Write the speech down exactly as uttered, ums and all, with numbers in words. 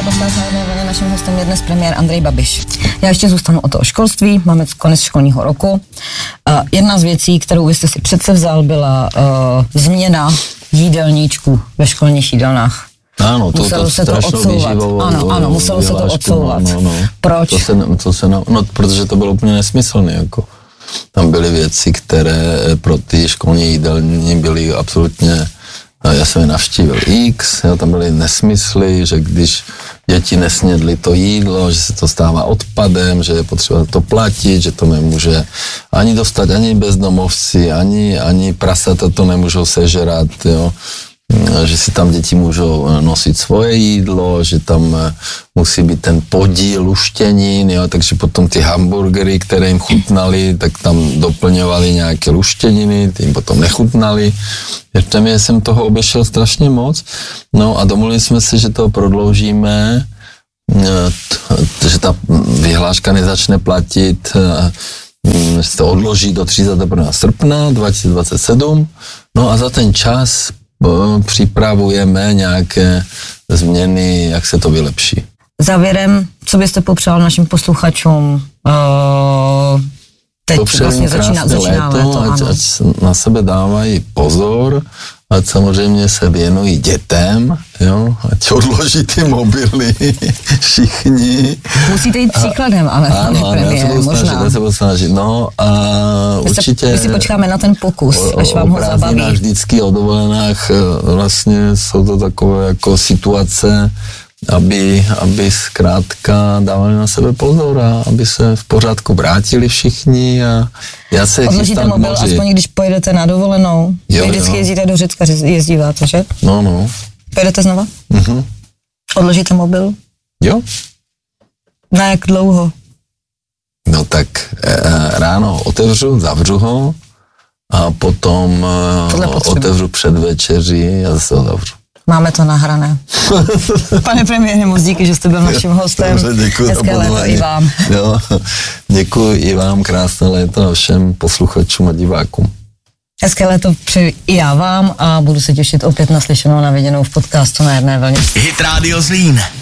podcast Na jedné vlně. Naším hostem je dnes premiér Andrej Babiš. Já ještě zůstanu o toho školství, máme konec školního roku. Uh, jedna z věcí, kterou vy jste si přece vzal, byla uh, změna jídelníčku ve školních jídelnách. Ano, to, muselo to se to odsouvat. Ano, ano, muselo se to odsouvat. No, no. Proč? To se, to se, no, protože to bylo úplně nesmyslné. Jako. Tam byly věci, které pro ty školní jídelní byly absolutně, já jsem je navštívil X, jo, tam byly nesmysly, že když děti nesnědly to jídlo, že se to stává odpadem, že je potřeba to platit, že to nemůže ani dostat ani bezdomovci, ani, ani prasata to nemůžou sežrat, jo. Že si tam děti můžou nosit svoje jídlo, že tam musí být ten podíl luštěnin, jo, takže potom ty hamburgery, které jim chutnaly, tak tam doplňovali nějaké luštěniny, ty jim potom nechutnaly. Tam jsem toho obešel strašně moc, no a domluvili jsme se, že to prodloužíme, že ta vyhláška nezačne platit, že se to odloží do třicátého prvního srpna dva tisíce dvacet sedm, no a za ten čas připravujeme nějaké změny, jak se to vylepší. Závěrem, co byste popřál našim posluchačům? Uh, teď Popřeju vlastně začíná, začíná léto, léto ať, ať na sebe dávají pozor, ať samozřejmě se věnují dětem, jo, ať odloží ty mobily všichni. Musíte jít příkladem, ale ano, pane premiére, já se možná. Snažit, já se budu snažit, no a my určitě... Se, my si počkáme na ten pokus, o, až vám ho zabaví. O vždycky o dovolenách vlastně jsou to takové jako situace, aby, aby zkrátka dávali na sebe pozor a aby se v pořádku vrátili všichni a já se Odložíte chystám mobil, k moři. aspoň když pojedete na dovolenou. Jo, Vy vždycky jo. jezdíte do Řecka, jezdíváte, že? No, no. Pojedete znova? Mhm. Odložíte mobil? Jo. Na jak dlouho? No tak e, ráno otevřu, zavřu ho a potom e, otevřu před večeří a zase ho zavřu. Máme to nahrané. Pane premiére, moc díky, že jste byl naším hostem. Hezké léto i vám. Jo, děkuji i vám, krásné léto a všem posluchačům a divákům. Hezké léto přeji i já vám a budu se těšit opět na slyšenou, na viděnou v podcastu Na jedné vlně. Hit Radio Zlín.